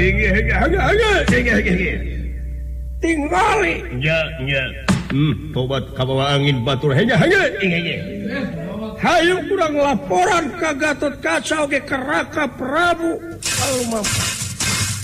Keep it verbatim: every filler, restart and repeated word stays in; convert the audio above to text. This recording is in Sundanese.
tinggal tobat kabawa angin batur Hayu kurang laporan ka Gatot Kaca oge ke Raka Prabu.